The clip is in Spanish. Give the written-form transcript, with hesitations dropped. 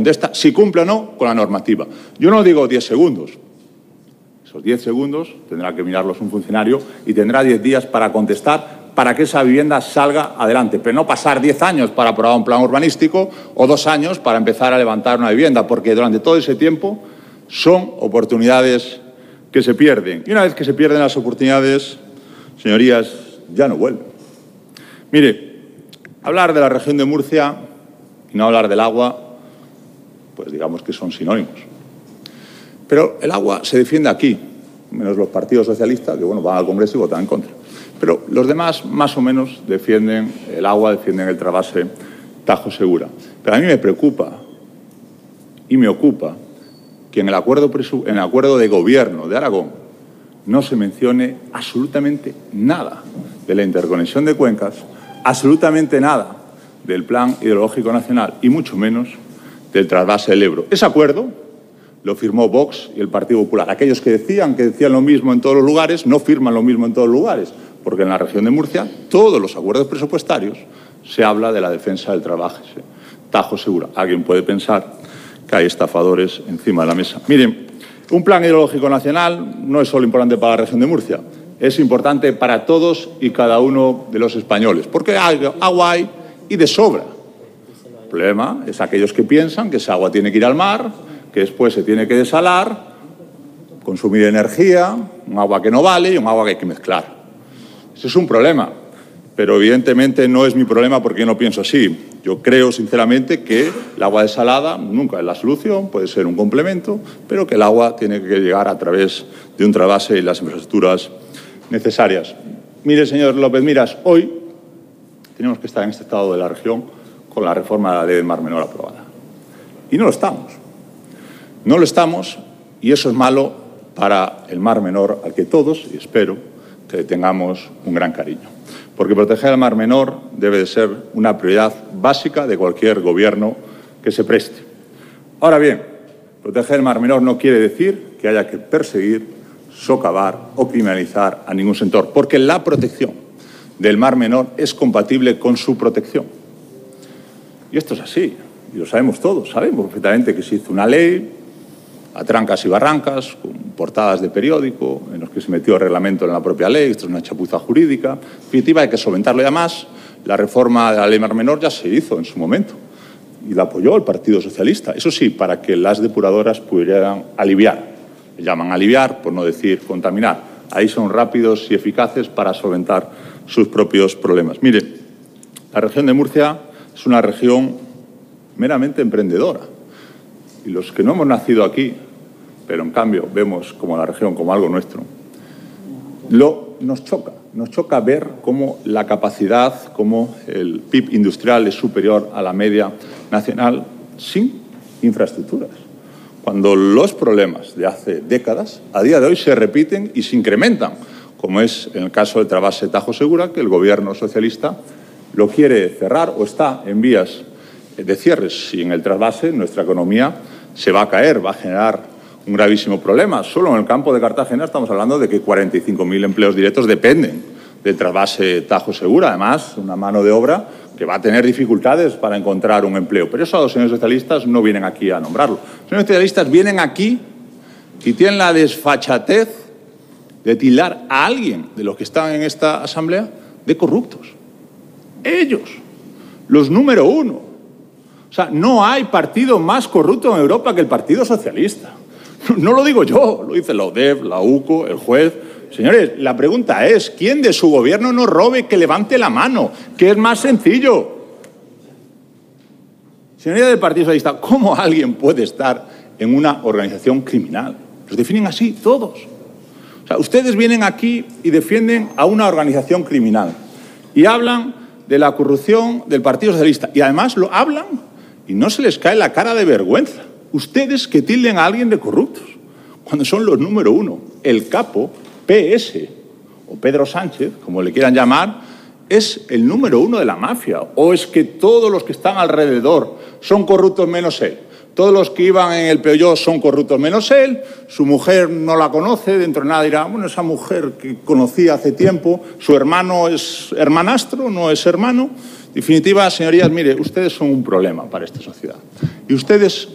contesta si cumple o no con la normativa. Yo no digo 10 segundos. Esos 10 segundos tendrá que mirarlos un funcionario y tendrá 10 días para contestar para que esa vivienda salga adelante. Pero no pasar 10 años para aprobar un plan urbanístico o 2 años para empezar a levantar una vivienda, porque durante todo ese tiempo son oportunidades que se pierden. Y una vez que se pierden las oportunidades, señorías, ya no vuelven. Mire, hablar de la región de Murcia y no hablar del agua, pues digamos que son sinónimos. Pero el agua se defiende aquí, menos los partidos socialistas, que bueno, van al Congreso y votan en contra. Pero los demás, más o menos, defienden el agua, defienden el trasvase Tajo Segura. Pero a mí me preocupa y me ocupa que en el acuerdo de gobierno de Aragón no se mencione absolutamente nada de la interconexión de cuencas, absolutamente nada del Plan Hidrológico Nacional y mucho menos del trasvase del Ebro. Ese acuerdo lo firmó Vox y el Partido Popular. Aquellos que decían lo mismo en todos los lugares no firman lo mismo en todos los lugares, porque en la región de Murcia todos los acuerdos presupuestarios se habla de la defensa del trasvase Tajo Segura. Alguien puede pensar que hay estafadores encima de la mesa. Miren, un plan hidrológico nacional no es solo importante para la región de Murcia, es importante para todos y cada uno de los españoles, porque agua hay y de sobra. El problema es aquellos que piensan que esa agua tiene que ir al mar, que después se tiene que desalar, consumir energía, un agua que no vale y un agua que hay que mezclar. Ese es un problema, pero evidentemente no es mi problema porque yo no pienso así. Yo creo sinceramente que el agua desalada nunca es la solución, puede ser un complemento, pero que el agua tiene que llegar a través de un trasvase y las infraestructuras necesarias. Mire, señor López Miras, hoy tenemos que estar en este estado de la región con la reforma de la Ley del Mar Menor aprobada. Y no lo estamos. No lo estamos y eso es malo para el Mar Menor al que todos, y espero, que tengamos un gran cariño. Porque proteger el Mar Menor debe de ser una prioridad básica de cualquier gobierno que se preste. Ahora bien, proteger el Mar Menor no quiere decir que haya que perseguir, socavar o criminalizar a ningún sector, porque la protección del Mar Menor es compatible con su protección. Y esto es así, y lo sabemos todos. Sabemos perfectamente que se hizo una ley a trancas y barrancas, con portadas de periódico, en los que se metió el reglamento en la propia ley. Esto es una chapuza jurídica. En definitiva, hay que solventarlo. Y además, la reforma de la Ley Mar Menor ya se hizo en su momento y la apoyó el Partido Socialista. Eso sí, para que las depuradoras pudieran aliviar. Le llaman aliviar, por no decir contaminar. Ahí son rápidos y eficaces para solventar sus propios problemas. Mire, la región de Murcia es una región meramente emprendedora. Y los que no hemos nacido aquí, pero en cambio vemos como la región como algo nuestro, nos choca ver cómo la capacidad, cómo el PIB industrial es superior a la media nacional sin infraestructuras. Cuando los problemas de hace décadas, a día de hoy, se repiten y se incrementan, como es en el caso del trasvase Tajo Segura, que el gobierno socialista lo quiere cerrar o está en vías de cierre. Si en el trasvase nuestra economía se va a caer, va a generar un gravísimo problema. Solo en el campo de Cartagena estamos hablando de que 45.000 empleos directos dependen del trasvase Tajo Segura. Además, una mano de obra que va a tener dificultades para encontrar un empleo. Pero eso los señores socialistas no vienen aquí a nombrarlo. Los señores socialistas vienen aquí y tienen la desfachatez de tildar a alguien de los que están en esta asamblea de corruptos. Ellos, los número uno. O sea, no hay partido más corrupto en Europa que el Partido Socialista. No lo digo yo, lo dice la UDEF, la UCO, el juez. Señores, la pregunta es, ¿quién de su gobierno no robe? Que levante la mano, que es más sencillo. Señoría del Partido Socialista, ¿cómo alguien puede estar en una organización criminal? Los definen así, todos. O sea, ustedes vienen aquí y defienden a una organización criminal y hablan de la corrupción del Partido Socialista y además lo hablan y no se les cae la cara de vergüenza. Ustedes que tilden a alguien de corruptos, cuando son los número uno. El capo, PS, o Pedro Sánchez, como le quieran llamar, es el número uno de la mafia. ¿O es que todos los que están alrededor son corruptos menos él? Todos los que iban en el Peugeot son corruptos menos él, su mujer no la conoce, dentro de nada dirá, bueno, esa mujer que conocí hace tiempo, su hermano es hermanastro, no es hermano. En definitiva, señorías, mire, ustedes son un problema para esta sociedad. Y ustedes